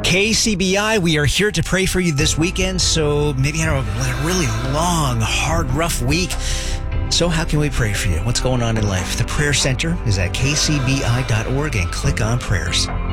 KCBI, we are here to pray for you this weekend. So maybe you had a really long, hard, rough week. So how can we pray for you? What's going on in life? The Prayer Center is at kcbi.org and click on prayers.